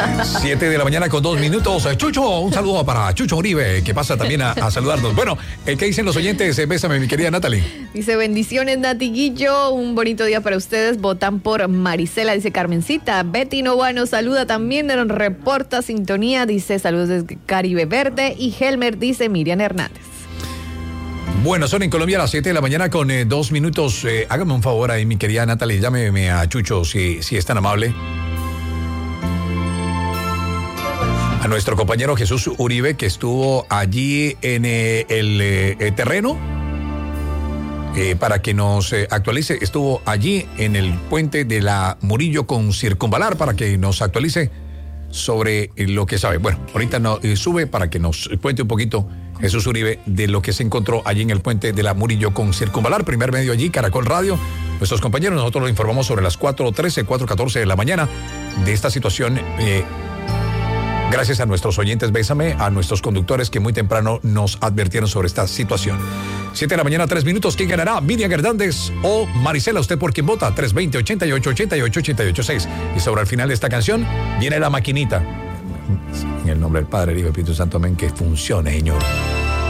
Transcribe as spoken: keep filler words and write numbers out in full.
Siete de la mañana con dos minutos. Chucho, un saludo para Chucho Uribe, que pasa también a, a saludarnos. Bueno, ¿qué dicen los oyentes? Bésame, mi querida Natalie. Dice, bendiciones, Nati Guillo, un bonito día para ustedes. Votan por Marisela, dice Carmencita. Betty Nova nos saluda también, nos reporta sintonía, dice saludos desde Caribe Verde. Y Helmer dice Miriam Hernández. Bueno, son en Colombia a las siete de la mañana con eh, dos minutos. Eh, hágame un favor ahí, mi querida Natalie, llámeme a Chucho si, si es tan amable. A nuestro compañero Jesús Uribe, que estuvo allí en eh, el eh, terreno, eh, para que nos eh, actualice. Estuvo allí en el puente de la Murillo con Circunvalar, para que nos actualice sobre eh, lo que sabe. Bueno, ahorita no, eh, sube para que nos cuente un poquito Jesús Uribe de lo que se encontró allí en el puente de la Murillo con Circunvalar, primer medio allí, Caracol Radio. Nuestros compañeros, nosotros lo informamos sobre las cuatro trece, cuatro catorce de la mañana de esta situación. Eh, gracias a nuestros oyentes, bésame, a nuestros conductores que muy temprano nos advirtieron sobre esta situación. siete de la mañana, tres minutos. ¿Quién ganará? Miriam Hernández o Marisela. ¿Usted por quién vota? tres veinte, ochenta y ocho, ochenta y ocho, ochenta y ocho, seis. Y sobre el final de esta canción viene la maquinita. En el nombre del Padre, del Hijo y del Espíritu Santo, amén, que funcione, Señor.